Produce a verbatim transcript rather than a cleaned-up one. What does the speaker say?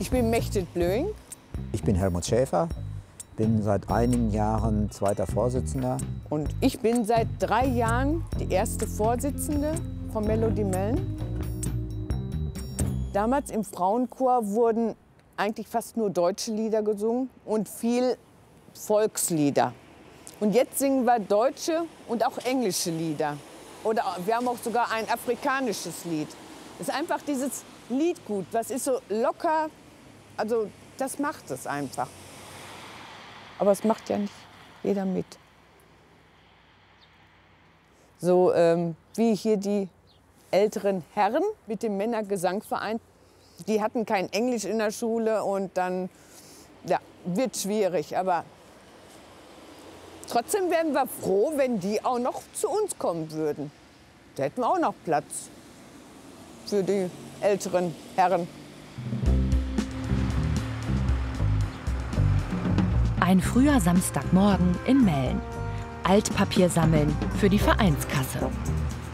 Ich bin Mechthild Blöing. Ich bin Helmut Schäfer, bin seit einigen Jahren zweiter Vorsitzender. Und ich bin seit drei Jahren die erste Vorsitzende von Melodie Mellen. Damals im Frauenchor wurden eigentlich fast nur deutsche Lieder gesungen und viel Volkslieder. Und jetzt singen wir deutsche und auch englische Lieder. Oder wir haben auch sogar ein afrikanisches Lied. Es ist einfach dieses Liedgut, was ist so locker, also das macht es einfach. Aber es macht ja nicht jeder mit. So ähm, wie hier die älteren Herren mit dem Männergesangverein, die hatten kein Englisch in der Schule und dann ja, wird schwierig. Aber trotzdem wären wir froh, wenn die auch noch zu uns kommen würden. Da hätten wir auch noch Platz für die älteren Herren. Ein früher Samstagmorgen in Mellen. Altpapier sammeln für die Vereinskasse.